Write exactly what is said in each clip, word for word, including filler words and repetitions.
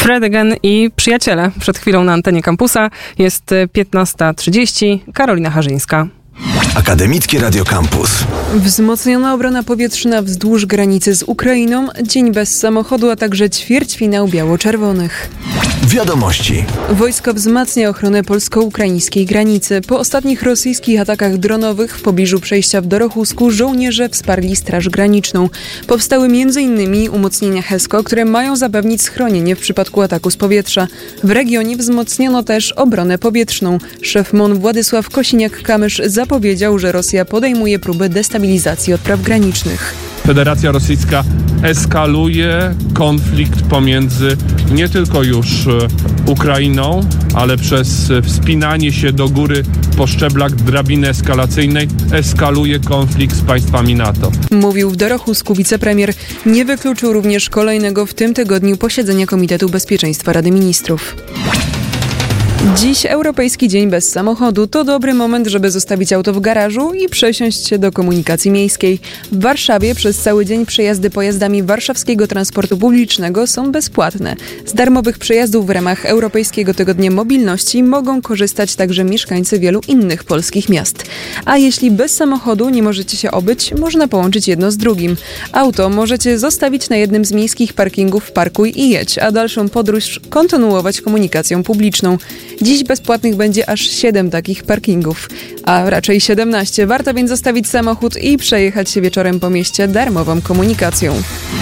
Fred Again i przyjaciele. Przed chwilą na antenie kampusa jest piętnasta trzydzieści. Karolina Harzyńska. Akademickie Radio Campus. Wzmocniona obrona powietrzna wzdłuż granicy z Ukrainą, dzień bez samochodu, a także ćwierćfinał biało-czerwonych. Wiadomości. Wojsko wzmacnia ochronę polsko-ukraińskiej granicy. Po ostatnich rosyjskich atakach dronowych w pobliżu przejścia w Dorochusku żołnierze wsparli Straż Graniczną. Powstały między innymi umocnienia HESCO, które mają zapewnić schronienie w przypadku ataku z powietrza. W regionie wzmocniono też obronę powietrzną. Szef M O N Władysław Kosiniak-Kamysz zapowiedział, że Rosja podejmuje próbę destabilizacji odpraw granicznych. Federacja Rosyjska eskaluje konflikt pomiędzy nie tylko już Ukrainą, ale przez wspinanie się do góry po szczeblach drabiny eskalacyjnej eskaluje konflikt z państwami NATO. Mówił w Dorochusku wicepremier. Nie wykluczył również kolejnego w tym tygodniu posiedzenia Komitetu Bezpieczeństwa Rady Ministrów. Dziś Europejski Dzień Bez Samochodu. To dobry moment, żeby zostawić auto w garażu i przesiąść się do komunikacji miejskiej. W Warszawie przez cały dzień przejazdy pojazdami warszawskiego transportu publicznego są bezpłatne. Z darmowych przejazdów w ramach Europejskiego Tygodnia Mobilności mogą korzystać także mieszkańcy wielu innych polskich miast. A jeśli bez samochodu nie możecie się obyć, można połączyć jedno z drugim. Auto możecie zostawić na jednym z miejskich parkingów w Parkuj i Jedź, a dalszą podróż kontynuować komunikacją publiczną. Dziś bezpłatnych będzie aż siedem takich parkingów, a raczej siedemnaście. Warto więc zostawić samochód i przejechać się wieczorem po mieście darmową komunikacją.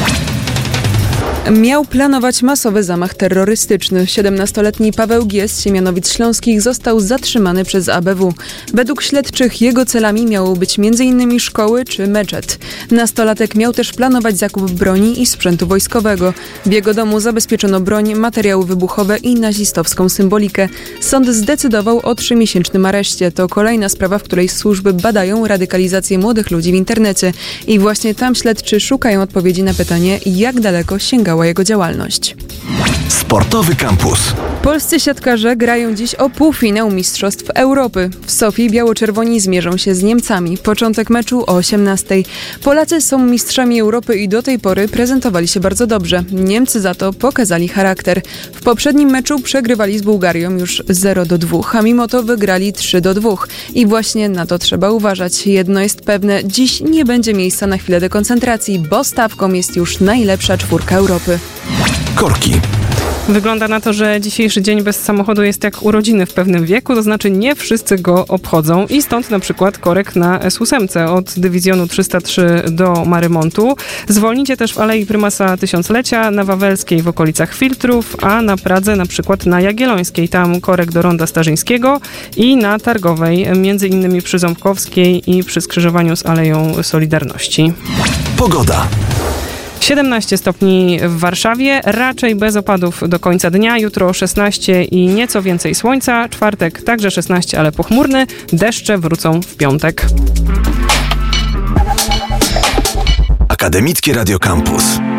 Miał planować masowy zamach terrorystyczny. siedemnastoletni Paweł G. z Siemianowic-Śląskich został zatrzymany przez A B W. Według śledczych jego celami miało być między innymi szkoły czy meczet. Nastolatek miał też planować zakup broni i sprzętu wojskowego. W jego domu zabezpieczono broń, materiały wybuchowe i nazistowską symbolikę. Sąd zdecydował o trzymiesięcznym areszcie. To kolejna sprawa, w której służby badają radykalizację młodych ludzi w internecie. I właśnie tam śledczy szukają odpowiedzi na pytanie, jak daleko sięgała jego działalność. Sportowy Campus. Polscy siatkarze grają dziś o półfinał Mistrzostw Europy. W Sofii biało-czerwoni zmierzą się z Niemcami. Początek meczu o osiemnastej. Polacy są mistrzami Europy i do tej pory prezentowali się bardzo dobrze. Niemcy za to pokazali charakter. W poprzednim meczu przegrywali z Bułgarią już zero do dwóch, a mimo to wygrali trzy do dwóch. I właśnie na to trzeba uważać. Jedno jest pewne, dziś nie będzie miejsca na chwilę dekoncentracji, bo stawką jest już najlepsza czwórka Europy. Korki. Wygląda na to, że dzisiejszy dzień bez samochodu jest jak urodziny w pewnym wieku, to znaczy nie wszyscy go obchodzą i stąd na przykład korek na S osiem od dywizjonu trzysta trzy do Marymontu. Zwolnicie też w Alei Prymasa Tysiąclecia, na Wawelskiej w okolicach Filtrów, a na Pradze na przykład na Jagiellońskiej, tam korek do Ronda Starzyńskiego i na Targowej, między innymi przy Ząbkowskiej i przy skrzyżowaniu z Aleją Solidarności. Pogoda. siedemnaście stopni w Warszawie, raczej bez opadów do końca dnia. Jutro szesnaście i nieco więcej słońca. Czwartek także szesnaście, ale pochmurny. Deszcze wrócą w piątek. Akademickie Radio Campus.